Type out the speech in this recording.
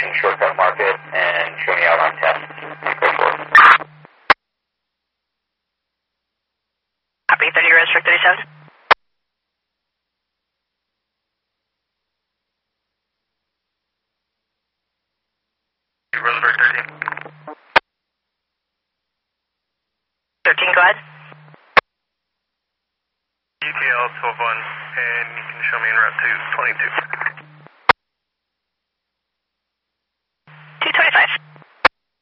station shortcut market and show me out on test. Copy, 30 register 37. Rosenberg 13. 13, go ahead. UTL 12-1, and you can show me en route to 22. 225.